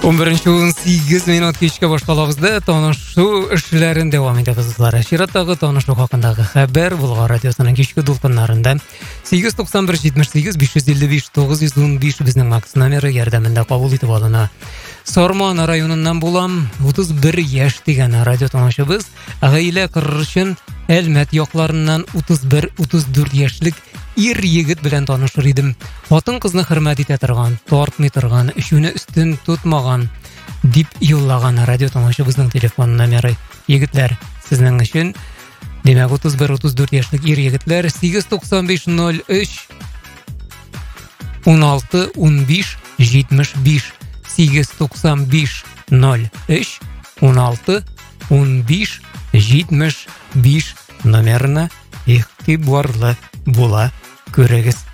11:18 минут кешке башталабызда танышу эшләрен дәвам итәбез кызлар. Чираттагы танышу хакындагы хәбәр Булгар радиосының кешке дулкыннарында 891-78-555-915 безнең макс номеры ярдәмендә кабул итеп алына. Сарман районыннан булам, 31 яшь дигән радио танышыбыз, гаилә корыр өчен Әлмәт якларыннан 31-34 яшьлек ир егет белән танышыр идем. Хатын кызны хөрмәт итә торган, тартмый торган, ишүне өстен тотмаган дип юллаган радио танышыбызның телефон номеры. Егетләр, сезнең өчен демәк 31-34 яшьлек ир егетләр 895-03 16-15 75 895-03 16-15 75 номерына игътибарлы була күрегез.